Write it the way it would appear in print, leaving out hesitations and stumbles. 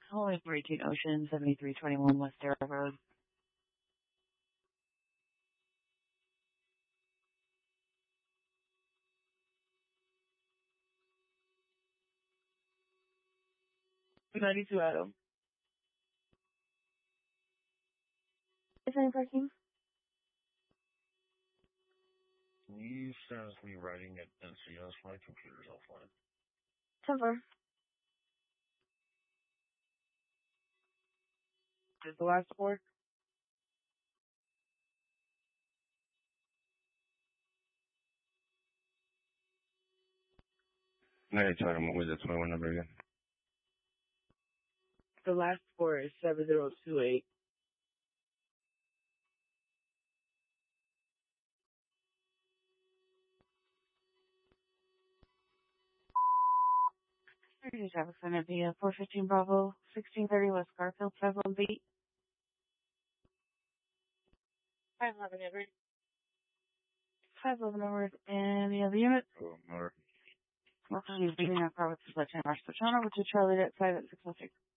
Hallway 418 Ocean, 7321 West Terra Road. $92 Adam. Is there any parking? Can you send me writing at NCS? My computer's offline. 10-4. Is the last four? Now you're talking about, with the 21 number again? The last four is 7028. Traffic Center via 415 Bravo, 1630 West Garfield, 511 beat. 511 Edward. 511 Edward. Any other unit? Oh, more. Welcome to beating our car with the sledgehammer. Switch on over to Charlie at 5 at 606.